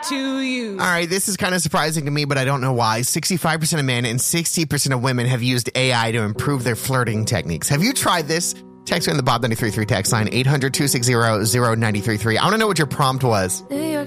to you. All right, this is kind of surprising to me, but I don't know why. 65% of men and 60% of women have used AI to improve their flirting techniques. Have you tried this? Text me on the Bob 93.3 text line, 800-260-0933. I want to know what your prompt was. New York